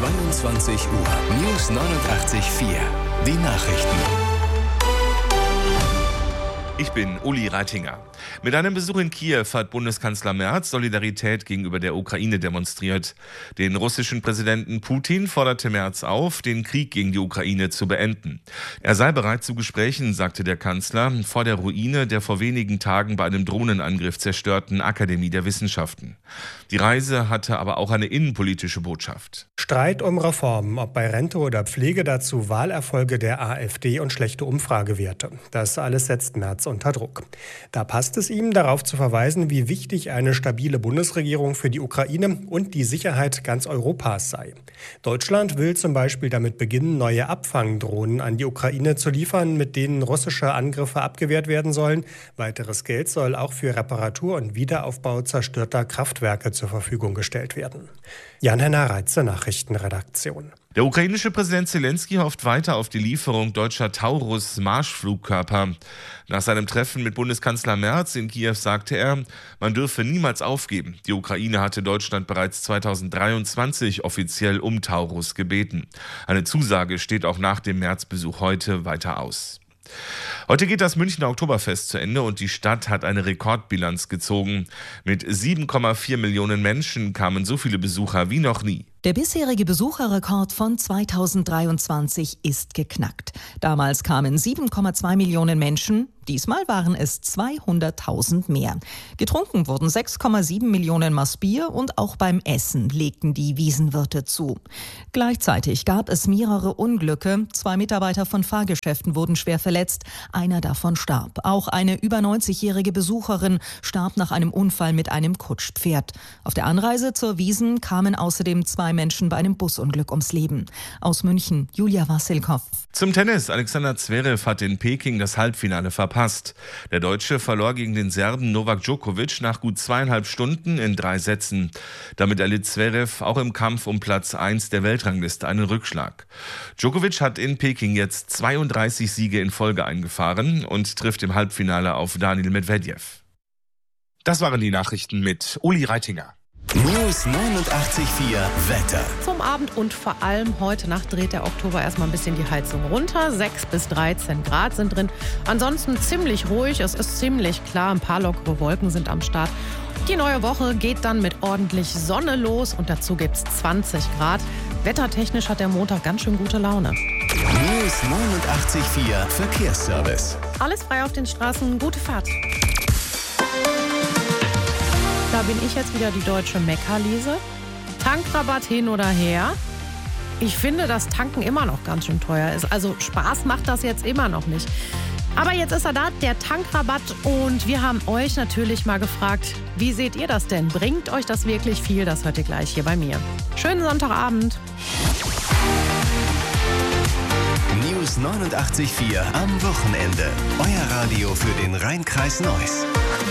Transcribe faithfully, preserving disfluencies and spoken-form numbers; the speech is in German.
zweiundzwanzig Uhr. News neunundachtzig Komma vier. Die Nachrichten. Ich bin Uli Reitinger. Mit einem Besuch in Kiew hat Bundeskanzler Merz Solidarität gegenüber der Ukraine demonstriert. Den russischen Präsidenten Putin forderte Merz auf, den Krieg gegen die Ukraine zu beenden. Er sei bereit zu Gesprächen, sagte der Kanzler, vor der Ruine der vor wenigen Tagen bei einem Drohnenangriff zerstörten Akademie der Wissenschaften. Die Reise hatte aber auch eine innenpolitische Botschaft. Streit um Reformen, ob bei Rente oder Pflege, dazu Wahlerfolge der AfD und schlechte Umfragewerte. Das alles setzt Merz unter Druck. Da passt es ihm, darauf zu verweisen, wie wichtig eine stabile Bundesregierung für die Ukraine und die Sicherheit ganz Europas sei. Deutschland will zum Beispiel damit beginnen, neue Abfangdrohnen an die Ukraine zu liefern, mit denen russische Angriffe abgewehrt werden sollen. Weiteres Geld soll auch für Reparatur und Wiederaufbau zerstörter Kraftwerke zur Verfügung gestellt werden. Jan-Henner Reitze, Nachrichtenredaktion. Der ukrainische Präsident Zelensky hofft weiter auf die Lieferung deutscher Taurus-Marschflugkörper. Nach seinem Treffen mit Bundeskanzler Merz in Kiew sagte er, man dürfe niemals aufgeben. Die Ukraine hatte Deutschland bereits zweitausenddreiundzwanzig offiziell um Taurus gebeten. Eine Zusage steht auch nach dem Märzbesuch heute weiter aus. Heute geht das Münchner Oktoberfest zu Ende und die Stadt hat eine Rekordbilanz gezogen. Mit sieben Komma vier Millionen Menschen kamen so viele Besucher wie noch nie. Der bisherige Besucherrekord von zweitausenddreiundzwanzig ist geknackt. Damals kamen sieben Komma zwei Millionen Menschen, diesmal waren es zweihunderttausend mehr. Getrunken wurden sechs Komma sieben Millionen Maß Bier und auch beim Essen legten die Wiesenwirte zu. Gleichzeitig gab es mehrere Unglücke. Zwei Mitarbeiter von Fahrgeschäften wurden schwer verletzt, einer davon starb. Auch eine über neunzigjährige Besucherin starb nach einem Unfall mit einem Kutschpferd. Auf der Anreise zur Wiesn kamen außerdem zwei Menschen bei einem Busunglück ums Leben. Aus München, Julia Wassilkow. Zum Tennis. Alexander Zverev hat in Peking das Halbfinale verpasst. Der Deutsche verlor gegen den Serben Novak Djokovic nach gut zweieinhalb Stunden in drei Sätzen. Damit erlitt Zverev auch im Kampf um Platz eins der Weltrangliste einen Rückschlag. Djokovic hat in Peking jetzt zweiunddreißig Siege in Folge eingefahren und trifft im Halbfinale auf Daniil Medvedev. Das waren die Nachrichten mit Uli Reitinger. News neunundachtzig Komma vier Wetter. Zum Abend und vor allem heute Nacht dreht der Oktober erstmal ein bisschen die Heizung runter. sechs bis dreizehn Grad sind drin. Ansonsten ziemlich ruhig, es ist ziemlich klar, ein paar lockere Wolken sind am Start. Die neue Woche geht dann mit ordentlich Sonne los und dazu gibt es zwanzig Grad. Wettertechnisch hat der Montag ganz schön gute Laune. News neunundachtzig Komma vier Verkehrsservice. Alles frei auf den Straßen, gute Fahrt. Da bin ich jetzt wieder die deutsche Meckerliese. Tankrabatt hin oder her. Ich finde, dass Tanken immer noch ganz schön teuer ist. Also Spaß macht das jetzt immer noch nicht. Aber jetzt ist er da, der Tankrabatt. Und wir haben euch natürlich mal gefragt, wie seht ihr das denn? Bringt euch das wirklich viel? Das hört ihr gleich hier bei mir. Schönen Sonntagabend. News neunundachtzig Komma vier am Wochenende. Euer Radio für den Rhein-Kreis Neuss.